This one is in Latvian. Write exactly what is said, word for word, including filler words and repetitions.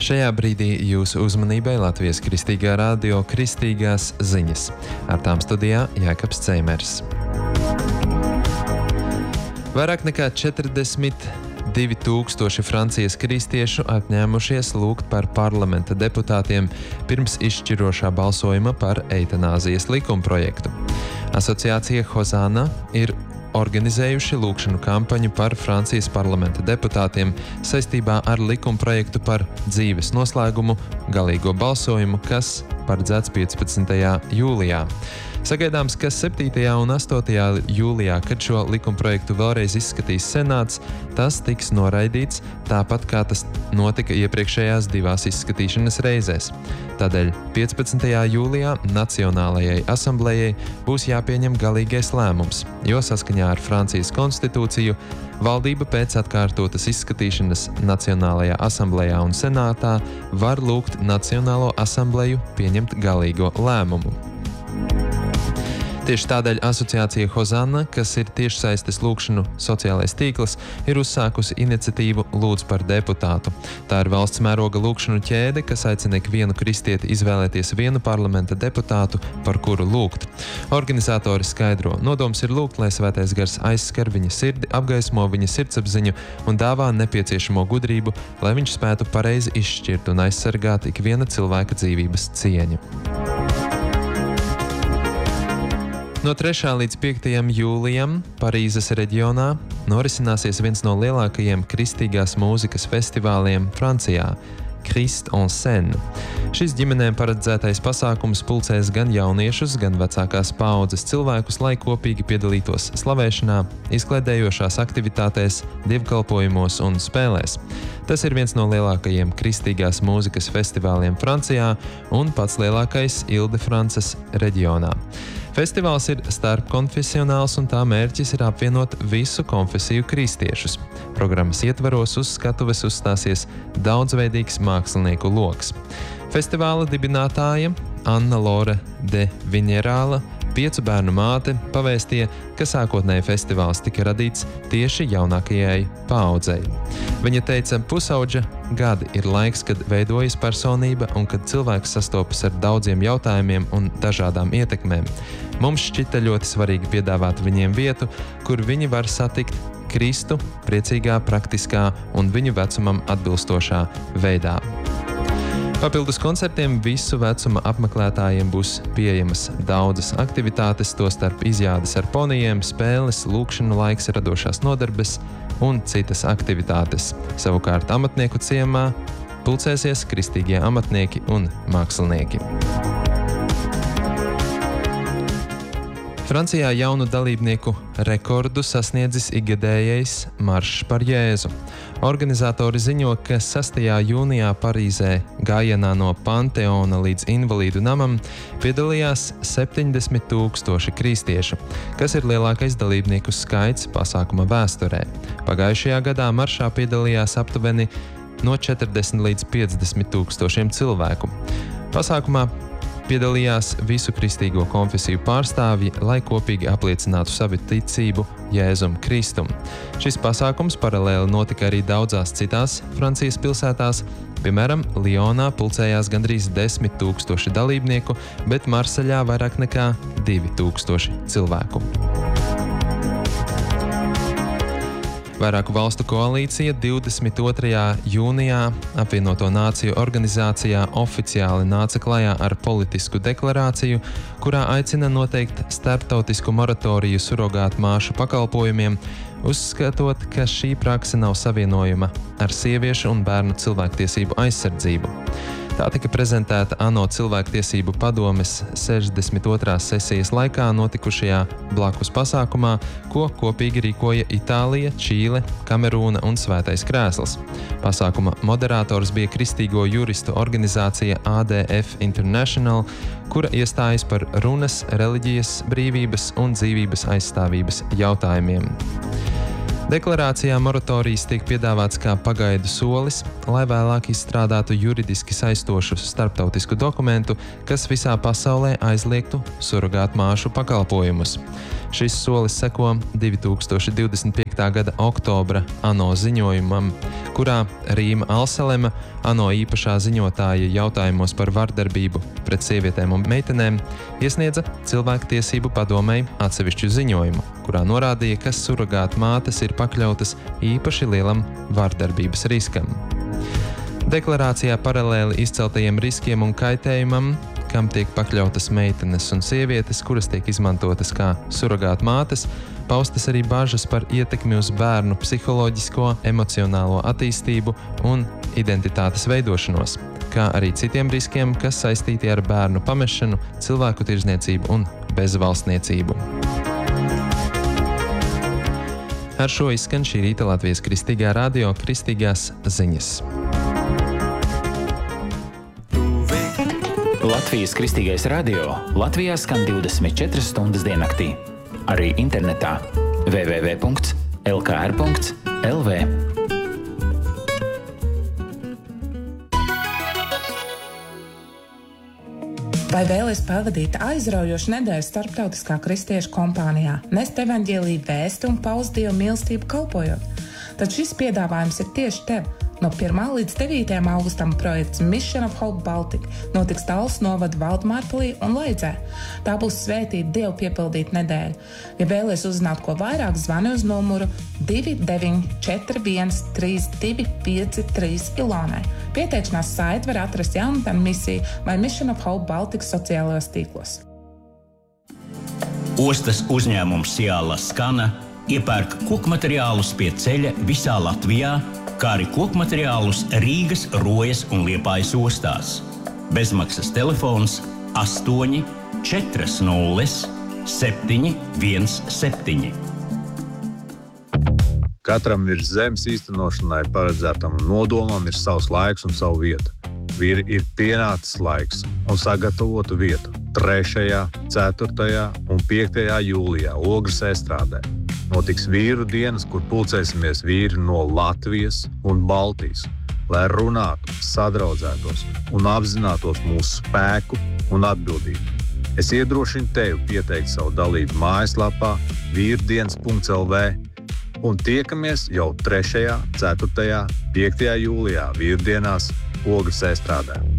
Šajā brīdī jūsu uzmanībai Latvijas Kristīgā radio Kristīgās ziņas. Ar tām studijā Jākabs Ceimers. Vairāk nekā četrdesmit divi tūkstoši Francijas kristiešu apņēmušies lūgt par parlamenta deputātiem pirms izšķirošā balsojuma par eitanāzijas likumprojektu. Asociācija Hozana ir organizējuši lūgšanu kampaņu par Francijas parlamenta deputātiem saistībā ar likumprojektu par dzīves noslēgumu galīgo balsojumu, kas paredzēts piecpadsmitajā jūlijā. Sagaidāms, ka septītajā un astotajā jūlijā, kad šo likumprojektu vēlreiz izskatīs senāts, tas tiks noraidīts, tāpat kā tas notika iepriekšējās divās izskatīšanas reizēs. Tādēļ piecpadsmitajā jūlijā Nacionālajai asamblējai būs jāpieņem galīgais lēmums, jo saskaņā ar Francijas konstitūciju valdība pēc atkārtotas izskatīšanas Nacionālajā asamblējā un senātā var lūgt Nacionālo asambleju pieņemt galīgo lēmumu. Tieši tādēļ asociācija Hozana, kas ir tiešsaistes lūgšanu sociālais tīkls, ir uzsākusi iniciatīvu Lūdz par deputātu. Tā ir valsts mēroga lūgšanu ķēde, kas aicina ikvienu kristieti izvēlēties vienu parlamenta deputātu, par kuru lūgt. Organizatori skaidro, nodoms ir lūgt, lai Svētais Gars aizskar viņa sirdi, apgaismo viņa sirdsapziņu un dāvā nepieciešamo gudrību, lai viņš spētu pareizi izšķirt un aizsargāt ikviena cilvēka dzīvības cieņu. No trešā līdz piektajam jūlijam Parīzes reģionā norisināsies viens no lielākajiem kristīgās mūzikas festivāliem Francijā – Christ en scène. Šis ģimenēm paredzētais pasākums pulcēs gan jauniešus, gan vecākās paaudzes cilvēkus, lai kopīgi piedalītos slavēšanā, izklaidējošās aktivitātēs, dievkalpojumos un spēlēs. Tas ir viens no lielākajiem kristīgās mūzikas festivāliem Francijā un pats lielākais Ile-de-Frances reģionā. Festivāls ir starpkonfesionāls un tā mērķis ir apvienot visu konfesiju kristiešus. Programmas ietvaros uz skatuves uzstāsies daudzveidīgs mākslinieku loks. Festivāla dibinātāja Anna Lore de Viņerāla, piecu bērnu māte, pavēstīja, ka sākotnēji festivāls tika radīts tieši jaunākajai paaudzei. Viņa teica, pusauģa gadi ir laiks, kad veidojas personība un kad cilvēks sastopas ar daudziem jautājumiem un dažādām ietekmēm. Mums šķita ļoti svarīgi piedāvāt viņiem vietu, kur viņi var satikt Kristu priecīgā, praktiskā un viņu vecumam atbilstošā veidā. Papildus koncertiem visu vecuma apmeklētājiem būs pieejamas daudzas aktivitātes, tostarp izjādes ar ponijiem, spēles, lūgšanu laiks, radošās nodarbes un citas aktivitātes. Savukārt amatnieku ciemā pulcēsies kristīgie amatnieki un mākslinieki. Francijā jaunu dalībnieku rekordu sasniedzis ikgadējais maršs par Jēzu. Organizatori ziņo, ka sastajā jūnijā Parīzē gājienā no Panteona līdz Invalīdu namam piedalījās septiņdesmit tūkstoši kristiešu, kas ir lielākais dalībnieku skaits pasākuma vēsturē. Pagājušajā gadā maršā piedalījās aptuveni no četrdesmit līdz piecdesmit tūkstošiem cilvēku. Pasākumā piedalījās visu kristīgo konfesiju pārstāvji, lai kopīgi apliecinātu savu ticību Jēzum Kristum. Šis pasākums paralēli notika arī daudzās citās Francijas pilsētās. Piemēram, Lionā pulcējās gandrīz desmit tūkstoši dalībnieku, bet Marseļā vairāk nekā divi tūkstoši cilvēku. Vairāku valstu koalīcija divdesmit otrajā jūnijā apvienoto nāciju organizācijā oficiāli nāca klajā ar politisku deklarāciju, kurā aicina noteikt starptautisku moratoriju surogātu māšu pakalpojumiem, uzskatot, ka šī prakse nav savienojama ar sieviešu un bērnu cilvēktiesību aizsardzību. Tā tika prezentēta ANO cilvēktiesību padomes sešdesmit otrās sesijas laikā notikušajā blakus pasākumā, ko kopīgi rīkoja Itālija, Čīle, Kamerūna un Svētais Krēsls. Pasākuma moderators bija kristīgo juristu organizācija A D F International, kura iestājas par runas, reliģijas, brīvības un dzīvības aizstāvības jautājumiem. Deklarācijā moratorijas tiek piedāvāts kā pagaidu solis, lai vēlāk izstrādātu juridiski saistošu starptautisku dokumentu, kas visā pasaulē aizliegtu surogātmāšu pakalpojumus. Šis solis seko divi tūkstoši divdesmit piektā gada oktobra ANO ziņojumam, kurā Rīma Alselema, ANO īpašā ziņotāja jautājumos par vardarbību pret sievietēm un meitenēm, iesniedza Cilvēktiesību padomei atsevišķu ziņojumu, kurā norādīja, ka surogātmātes ir pakļautas īpaši lielam vardarbības riskam. Deklarācijā paralēli izceltajiem riskiem un kaitējumam, kam tiek pakļautas meitenes un sievietes, kuras tiek izmantotas kā surogātmātes, paustas arī bažas par ietekmi uz bērnu psiholoģisko, emocionālo attīstību un identitātes veidošanos, kā arī citiem riskiem, kas saistīti ar bērnu pamešanu, cilvēku tirdzniecību un bezvalstniecību. Ar šo izskan šī rīta Latvijas Kristīgā radio Kristīgās ziņas. Latvijas Kristīgais radio Latvijā skan divdesmit četras stundas diennaktī. Arī internetā w w w punkts l k r punkts l v. Vai vēlies pavadīt aizraujošu nedēļu starptautiskā kristiešu kompānijā, nest evaņģēliju vēsti un paust Dievu mīlestību kalpojot? Tad šis piedāvājums ir tieši tev. No pirmā līdz devītajam augustam projekts Mission of Hope Baltic notiks Tallas novada Valdmārpilī un Leidzē. Tā būs svētīta Dievu piepildīta nedēļa. Ja vēlies uzzināt ko vairāk, zvani uz numuru divi deviņi četri viens trīs divi pieci trīs Ilonai. Pieteikšanās saiti var atrast Jaunatnes misiju vai Mission of Hope Baltic sociālajos tīklos. Ostas uzņēmums Ciala Skana iepērk kokmateriālus pie ceļa visā Latvijā, kā arī kokmateriālus Rīgas, Rojas un Liepājas ostās. Bezmaksas telefons astoņi četri nulle septiņi viens septiņi. Katram ir zemes īstenošanai paredzētam nodomam ir savs laiks un savu vietu. Ir, ir pienācis laiks un sagatavotu vietu trešajā, ceturtajā un piektajā jūlijā Ogres estrādē. Notiks vīru dienas, kur pulcēsimies vīri no Latvijas un Baltijas, lai runātu, sadraudzētos un apzinātos mūsu spēku un atbildību. Es iedrošinu tevi pieteikt savu dalību mājaslapā vīrdienas punkts l v un tiekamies jau trešajā, ceturtajā, piektajā jūlijā vīrdienās Ogres estrādē.